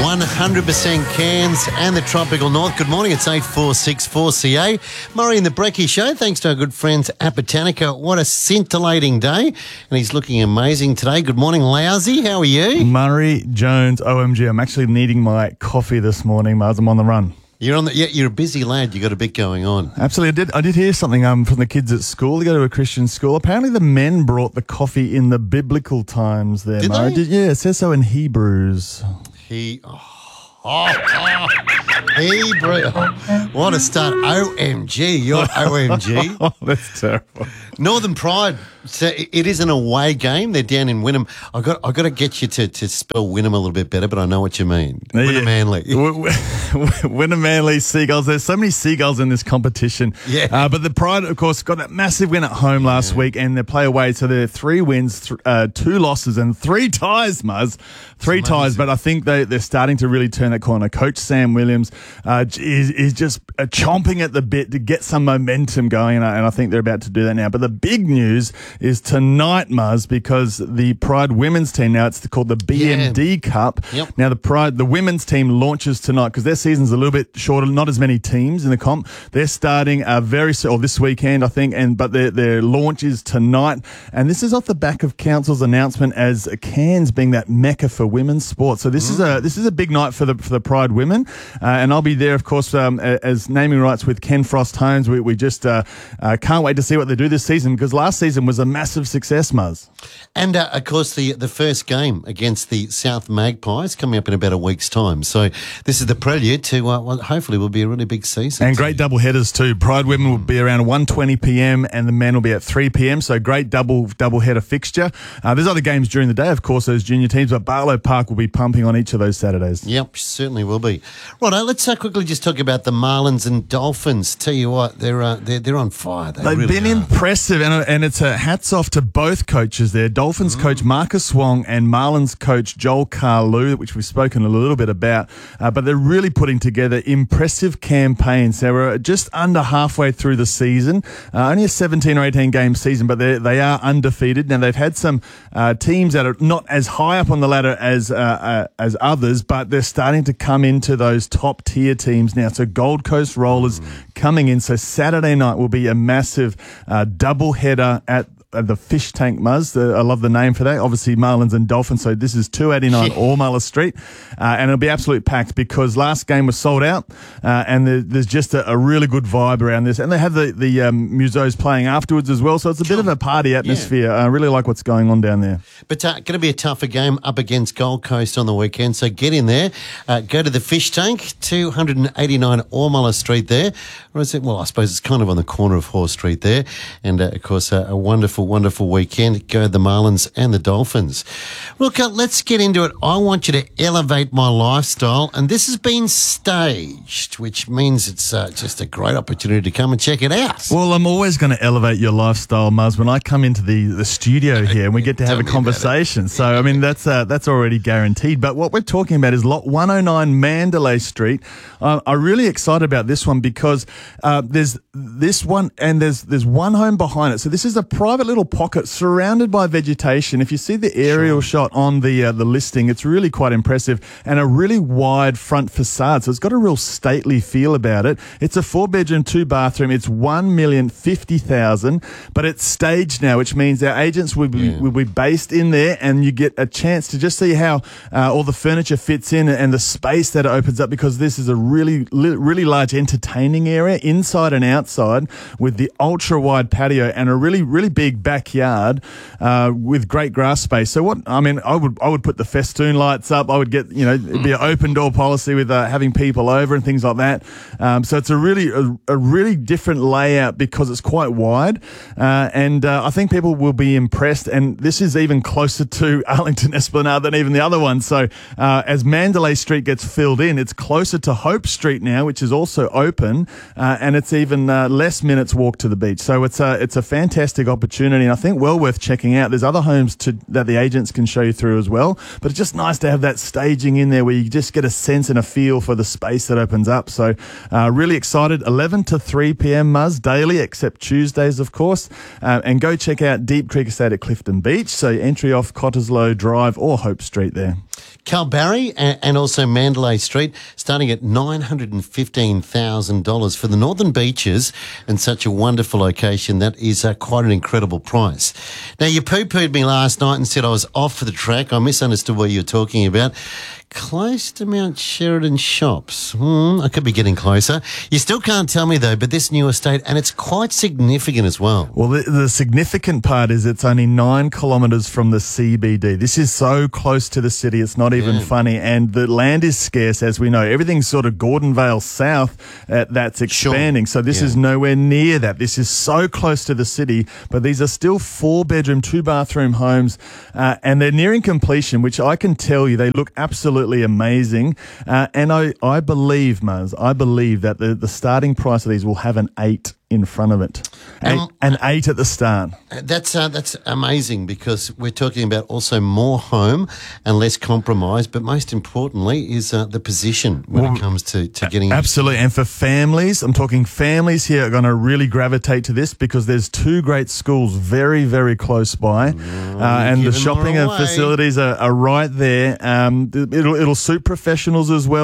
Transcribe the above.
100% Cairns and the tropical north. Good morning, it's 8464CA. Murray and the Brecky Show, thanks to our good friends at Botanica. What a scintillating day, and he's looking amazing today. Good morning, Lousy, how are you? Murray Jones, OMG. I'm actually needing my coffee this morning, Mars. I'm on the run. You're a busy lad. You got a bit going on. Absolutely. I did hear something from the kids at school. They go to a Christian school. Apparently the men brought the coffee in the biblical times there, Murray. Yeah, it says so in Hebrews. Hebrew. What a start. OMG. You're OMG. Oh, that's terrible. Northern Pride. So it is an away game. They're down in Wynnum. I got to get you to spell Wynnum a little bit better, but I know what you mean. Wynnum Manly. Wynnum Manly Seagulls. There's so many seagulls in this competition. Yeah. But the Pride, of course, got that massive win at home last week, and they play away. So they're 3 wins, 2 losses, and 3 ties, Muzz. 3 ties, but I think they're starting to really turn that corner. Coach Sam Williams is just chomping at the bit to get some momentum going, and I think they're about to do that now. But the big news is tonight, Muzz, because the Pride women's team, now it's called the BMD Cup. Yep. Now the women's team launches tonight because their season's a little bit shorter, not as many teams in the comp. They're starting this weekend, I think, but their launch is tonight. And this is off the back of Council's announcement as Cairns being that mecca for women's sport. So this is a big night for the Pride women, and I'll be there, of course, as naming rights with Ken Frost Holmes. We just can't wait to see what they do this season, because last season was a massive success, Muzz. And, of course, the first game against the South Magpies coming up in about a week's time. So this is the prelude to what hopefully will be a really big season. And great double headers too. Pride women will be around 1:20 p.m. and the men will be at 3 p.m. So great double header fixture. There's other games during the day, of course, those junior teams, but Barlow Park will be pumping on each of those Saturdays. Yep, certainly will be. Right, let's quickly just talk about the Marlins and Dolphins. Tell you what, they're on fire. They've really been impressive, and it's a hats off to both coaches there. Dolphins coach Marcus Wong and Marlins coach Joel Carlew, which we've spoken a little bit about, but they're really putting together impressive campaigns. They were just under halfway through the season, only a 17 or 18 game season, but they are undefeated. Now they've had some teams that are not as high up on the ladder as others, but they're starting to come into those top tier teams now. So Gold Coast Rollers coming in. So Saturday night will be a massive double header at the Fish Tank, Muzz. I love the name for that. Obviously, Marlins and Dolphins. So this is 289 Allmuller Street. And it'll be absolute packed because last game was sold out. And there's just a really good vibe around this. And they have the musos playing afterwards as well. So it's a bit of a party atmosphere. Yeah. I really like what's going on down there. But going to be a tougher game up against Gold Coast on the weekend. So get in there. Go to the Fish Tank, 289 Allmuller Street there. Or is it? Well, I suppose it's kind of on the corner of Horse Street there. And, of course, a wonderful weekend. Go the Marlins and the Dolphins. Look, let's get into it. I want you to elevate my lifestyle, and this has been staged, which means it's just a great opportunity to come and check it out. Well, I'm always going to elevate your lifestyle, Muzz, when I come into the studio here and we get to have a conversation. So, I mean, that's already guaranteed. But what we're talking about is Lot 109 Mandalay Street. I'm really excited about this one because there's this one and there's one home behind it. So this is a private little pocket surrounded by vegetation. If you see the aerial shot on the listing, it's really quite impressive, and a really wide front facade. So it's got a real stately feel about it. It's a 4-bedroom, 2-bathroom. It's $1,050,000, but it's staged now, which means our agents will be based in there, and you get a chance to just see how all the furniture fits in and the space that it opens up, because this is a really large entertaining area inside and outside with the ultra wide patio and a really big backyard with great grass space. So I would put the festoon lights up. I would get, it'd be an open door policy with having people over and things like that. So it's a really different layout because it's quite wide. And I think people will be impressed. And this is even closer to Arlington Esplanade than even the other one. So as Mandalay Street gets filled in, it's closer to Hope Street now, which is also open. And it's even less minutes walk to the beach. So it's a fantastic opportunity. opportunity, and I think well worth checking out. There's other homes that the agents can show you through as well, but it's just nice to have that staging in there where you just get a sense and a feel for the space that opens up. So really excited. 11 to 3 p.m. Muzz, daily, except Tuesdays, of course. And go check out Deep Creek Estate at Clifton Beach. So entry off Cottesloe Drive or Hope Street there. Kalbarri and also Mandalay Street, starting at $915,000 for the Northern Beaches and such a wonderful location. That is quite an incredible price. Now, you poo-pooed me last night and said I was off for the track. I misunderstood what you were talking about. Close to Mount Sheridan Shops. I could be getting closer. You still can't tell me, though, but this new estate, and it's quite significant as well. Well, the significant part is it's only 9 kilometres from the CBD. This is so close to the city, it's not even funny. And the land is scarce, as we know. Everything's sort of Gordonvale South that's expanding. Sure. So this is nowhere near that. This is so close to the city, but these are still 4-bedroom, 2-bathroom homes, and they're nearing completion, which I can tell you, they look absolutely amazing. And I believe, Muzz, that the starting price of these will have an 8 in front of it. An 8 at the start. That's amazing, because we're talking about also more home and less compromise, but most importantly is the position when it comes to getting... Absolutely. And for families, I'm talking families here are going to really gravitate to this because there's 2 great schools very, very close by. And the shopping and facilities are right there. It'll suit professionals as well.